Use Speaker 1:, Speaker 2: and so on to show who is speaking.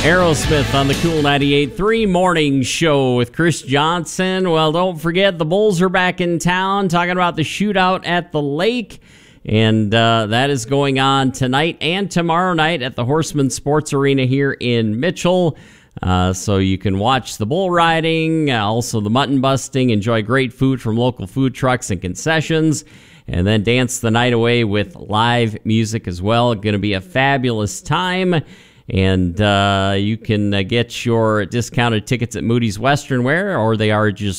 Speaker 1: Aerosmith on the Cool 98.3 Morning Show with Chris Johnson. Well, don't forget, the Bulls are back in town talking about the shootout at the lake. And that is going on tonight and tomorrow night at the Horseman Sports Arena here in Mitchell. So you can watch the bull riding, also the mutton busting, enjoy great food from local food trucks and concessions, and then dance the night away with live music as well. Going to be a fabulous time. And you can get your discounted tickets at Moody's Western Wear, or they are just